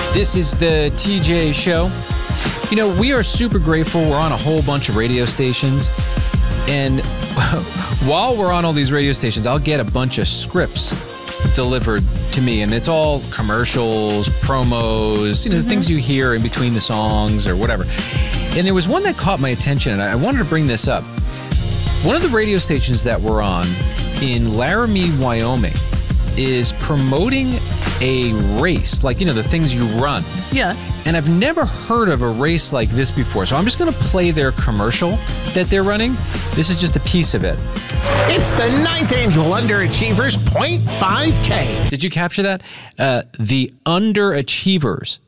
This is the TJ Show. You know, we are super grateful. We're on a whole bunch of radio stations. And while we're on all these radio stations, I'll get a bunch of scripts delivered to me. And it's all commercials, promos, you know, the things you hear in between the songs or whatever. And there was one that caught my attention, and I wanted to bring this up. One of the radio stations that we're on in Laramie, Wyoming, is promoting a race, like, you know, the things you run. Yes. And I've never heard of a race like this before. So I'm just going to play their commercial that they're running. This is just a piece of it. It's the 9th annual Underachievers 0.5K. Did you capture that? The Underachievers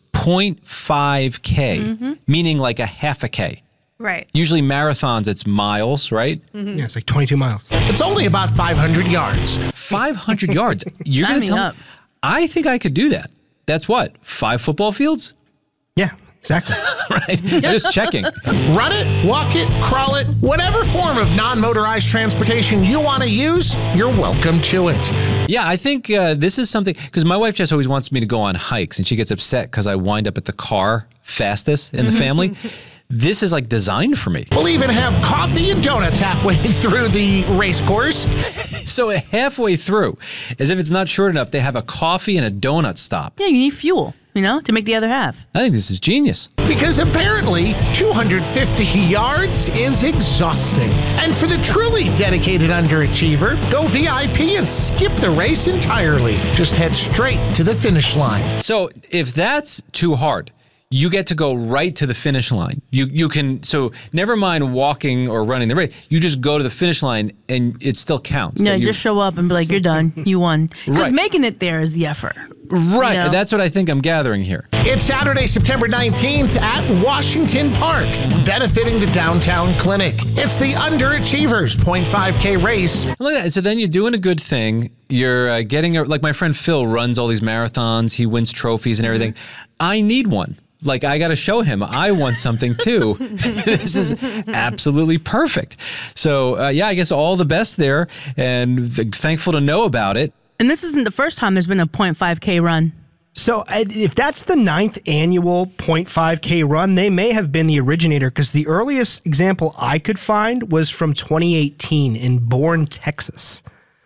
0.5K, meaning like a half a K. Right. Usually marathons, it's miles, right? Yeah, it's like 22 miles. It's only about 500 yards. 500 yards. You're Sign going me to tell up. me? I think I could do that. That's what? 5 football fields? Yeah, exactly. Right. Just checking. Run it, walk it, crawl it, whatever form of non-motorized transportation you want to use, you're welcome to it. Yeah, I think this is something, because my wife just always wants me to go on hikes, and she gets upset because I wind up at the car fastest in the family. This is like designed for me. We'll even have coffee and donuts halfway through the race course. So halfway through, as if it's not short enough, they have a coffee and a donut stop. Yeah, you need fuel, you know, to make the other half. I think this is genius. Because apparently 250 yards is exhausting. And for the truly dedicated underachiever, go VIP and skip the race entirely. Just head straight to the finish line. So if that's too hard, you get to go right to the finish line. You can, so never mind walking or running the race. You just go to the finish line and it still counts. Yeah, just show up and be like, you're done. You won. Because Right. making it there is the effort. Right. You know? That's what I think I'm gathering here. It's Saturday, September 19th at Washington Park, benefiting the Downtown Clinic. It's the Underachievers 0.5K race. Look at that. So then you're doing a good thing. You're getting, like my friend Phil runs all these marathons. He wins trophies and everything. I need one. Like, I got to show him I want something too. This is absolutely perfect. So, yeah, I guess all the best there, and thankful to know about it. And this isn't the first time there's been a 0.5K run. So if that's the 9th annual 0.5K run, they may have been the originator, because the earliest example I could find was from 2018 in Bourne, Texas.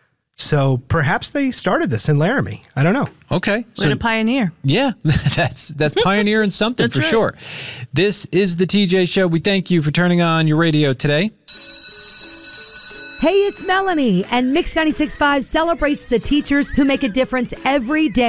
So perhaps they started this in Laramie. I don't know. Okay. Way to pioneer. Yeah, that's pioneering something for sure. This is the TJ Show. We thank you for turning on your radio today. Hey, it's Melanie, and Mix 96.5 celebrates the teachers who make a difference every day.